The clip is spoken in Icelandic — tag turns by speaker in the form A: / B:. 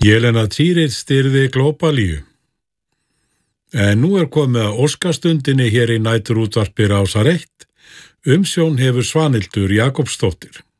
A: Jelena Týrit stýrði Glóbalíu. En nú komið að óskastundinni hér í næturútvarpi Rásar 1. Umsjón hefur Svanhildur Jakobsdóttir.